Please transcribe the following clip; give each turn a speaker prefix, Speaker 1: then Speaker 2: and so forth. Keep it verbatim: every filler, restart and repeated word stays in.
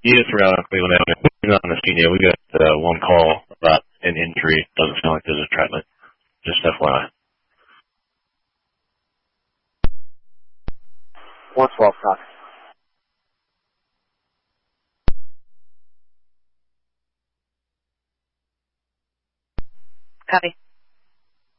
Speaker 1: Yes, we're out on Cleveland Avenue. We're not on the scene yet. We got uh, one call about an injury. Doesn't sound like there's a treatment. Just F Y I.
Speaker 2: one twelve, copy.
Speaker 3: Copy.